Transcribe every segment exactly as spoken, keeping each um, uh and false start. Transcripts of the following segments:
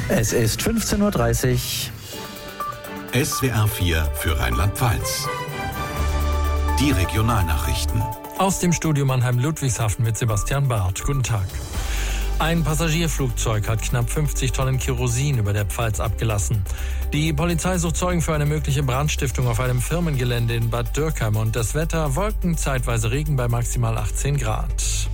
Es ist fünfzehn Uhr dreißig. S W R vier für Rheinland-Pfalz. Die Regionalnachrichten. Aus dem Studio Mannheim-Ludwigshafen mit Sebastian Barth. Guten Tag. Ein Passagierflugzeug hat knapp fünfzig Tonnen Kerosin über der Pfalz abgelassen. Die Polizei sucht Zeugen für eine mögliche Brandstiftung auf einem Firmengelände in Bad Dürkheim. Und das Wetter: Wolken, zeitweise Regen bei maximal achtzehn Grad.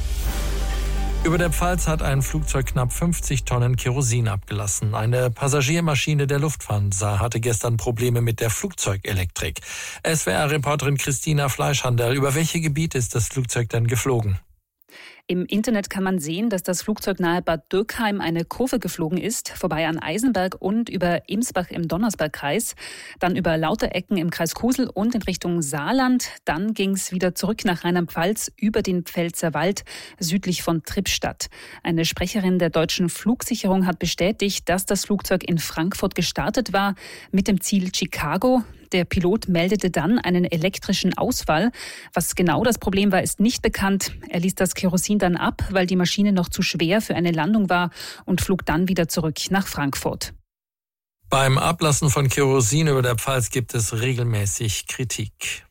Über der Pfalz hat ein Flugzeug knapp fünfzig Tonnen Kerosin abgelassen. Eine Passagiermaschine der Lufthansa hatte gestern Probleme mit der Flugzeugelektrik. S W R-Reporterin Christina Fleischhandel, über welche Gebiete ist das Flugzeug denn geflogen? Im Internet kann man sehen, dass das Flugzeug nahe Bad Dürkheim eine Kurve geflogen ist, vorbei an Eisenberg und über Imsbach im Donnersbergkreis, dann über Lauterecken im Kreis Kusel und in Richtung Saarland. Dann ging es wieder zurück nach Rheinland-Pfalz über den Pfälzerwald südlich von Trippstadt. Eine Sprecherin der deutschen Flugsicherung hat bestätigt, dass das Flugzeug in Frankfurt gestartet war mit dem Ziel Chicago. Der Pilot meldete dann einen elektrischen Ausfall. Was genau das Problem war, ist nicht bekannt. Er ließ das Kerosin dann ab, weil die Maschine noch zu schwer für eine Landung war, und flog dann wieder zurück nach Frankfurt. Beim Ablassen von Kerosin über der Pfalz gibt es regelmäßig Kritik.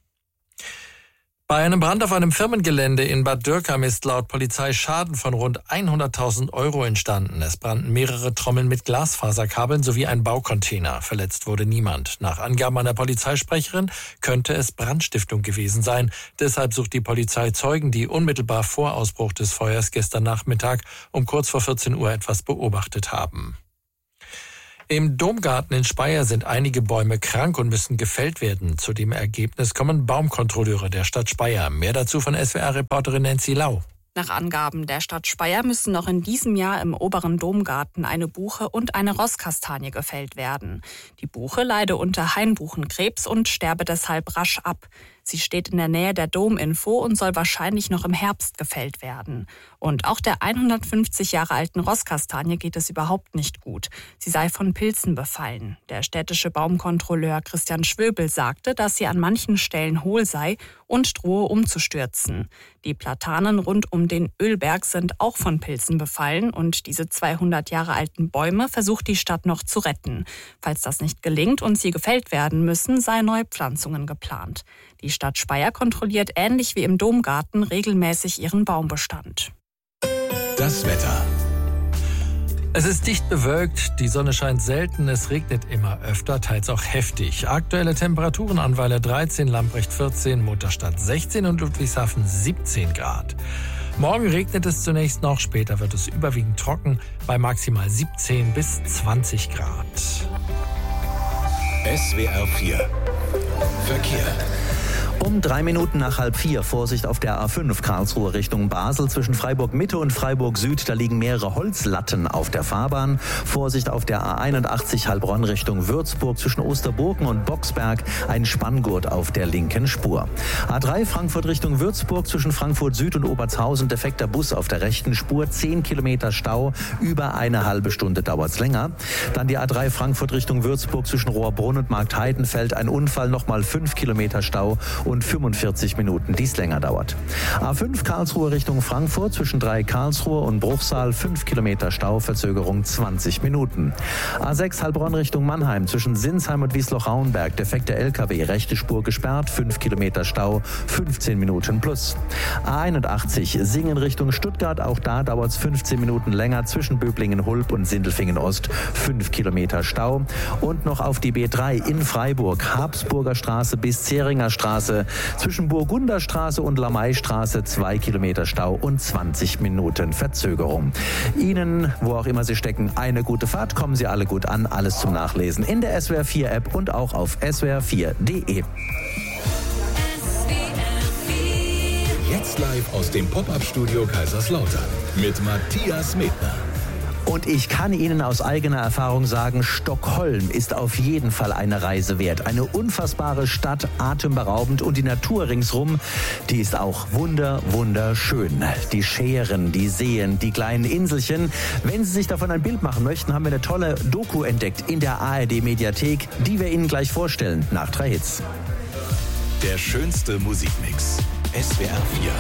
Bei einem Brand auf einem Firmengelände in Bad Dürkheim ist laut Polizei Schaden von rund hunderttausend Euro entstanden. Es brannten mehrere Trommeln mit Glasfaserkabeln sowie ein Baucontainer. Verletzt wurde niemand. Nach Angaben einer Polizeisprecherin könnte es Brandstiftung gewesen sein. Deshalb sucht die Polizei Zeugen, die unmittelbar vor Ausbruch des Feuers gestern Nachmittag um kurz vor vierzehn Uhr etwas beobachtet haben. Im Domgarten in Speyer sind einige Bäume krank und müssen gefällt werden. Zu dem Ergebnis kommen Baumkontrolleure der Stadt Speyer. Mehr dazu von S W R-Reporterin Nancy Lau. Nach Angaben der Stadt Speyer müssen noch in diesem Jahr im oberen Domgarten eine Buche und eine Rosskastanie gefällt werden. Die Buche leide unter Hainbuchenkrebs und sterbe deshalb rasch ab. Sie steht in der Nähe der Dominfo und soll wahrscheinlich noch im Herbst gefällt werden. Und auch der hundertfünfzig Jahre alten Rosskastanie geht es überhaupt nicht gut. Sie sei von Pilzen befallen. Der städtische Baumkontrolleur Christian Schwöbel sagte, dass sie an manchen Stellen hohl sei und drohe umzustürzen. Die Platanen rund um den Ölberg sind auch von Pilzen befallen, und diese zweihundert Jahre alten Bäume versucht die Stadt noch zu retten. Falls das nicht gelingt und sie gefällt werden müssen, seien Neupflanzungen geplant. Die Stadt Speyer kontrolliert ähnlich wie im Domgarten regelmäßig ihren Baumbestand. Das Wetter. Es ist dicht bewölkt, die Sonne scheint selten, es regnet immer öfter, teils auch heftig. Aktuelle Temperaturen: Annweiler dreizehn, Lamprecht vierzehn, Mutterstadt sechzehn und Ludwigshafen siebzehn Grad. Morgen regnet es zunächst noch, später wird es überwiegend trocken bei maximal siebzehn bis zwanzig Grad. S W R vier Verkehr. Um drei Minuten nach halb vier, Vorsicht auf der A fünf Karlsruhe Richtung Basel zwischen Freiburg Mitte und Freiburg Süd. Da liegen mehrere Holzlatten auf der Fahrbahn. Vorsicht auf der A einundachtzig Heilbronn Richtung Würzburg zwischen Osterburgen und Boxberg. Ein Spanngurt auf der linken Spur. A drei Frankfurt Richtung Würzburg zwischen Frankfurt Süd und Obertshausen. Defekter Bus auf der rechten Spur. zehn Kilometer Stau. Über eine halbe Stunde dauert's länger. Dann die A drei Frankfurt Richtung Würzburg zwischen Rohrbrunn und Marktheidenfeld. Ein Unfall, nochmal fünf Kilometer Stau und fünfundvierzig Minuten, dies länger dauert. A fünf Karlsruhe Richtung Frankfurt zwischen drei Karlsruhe und Bruchsal, fünf Kilometer Stau, Verzögerung zwanzig Minuten. A sechs Heilbronn Richtung Mannheim zwischen Sinsheim und Wiesloch-Rauenberg, defekter L K W, rechte Spur gesperrt, fünf Kilometer Stau, fünfzehn Minuten plus. A einundachtzig Singen Richtung Stuttgart, auch da dauert es fünfzehn Minuten länger zwischen Böblingen-Hulb und Sindelfingen-Ost, fünf Kilometer Stau. Und noch auf die B drei in Freiburg, Habsburger Straße bis Zähringer Straße, zwischen Burgunderstraße und Lamaistraße zwei Kilometer Stau und zwanzig Minuten Verzögerung. Ihnen, wo auch immer Sie stecken, eine gute Fahrt. Kommen Sie alle gut an. Alles zum Nachlesen in der S W R vier App und auch auf S W R vier punkt de. Jetzt live aus dem Pop-Up-Studio Kaiserslautern mit Matthias Medner. Und ich kann Ihnen aus eigener Erfahrung sagen, Stockholm ist auf jeden Fall eine Reise wert. Eine unfassbare Stadt, atemberaubend, und die Natur ringsrum, die ist auch wunder, wunderschön. Die Schären, die Seen, die kleinen Inselchen. Wenn Sie sich davon ein Bild machen möchten, haben wir eine tolle Doku entdeckt in der A R D-Mediathek, die wir Ihnen gleich vorstellen, nach drei Hits. Der schönste Musikmix. S W R vier.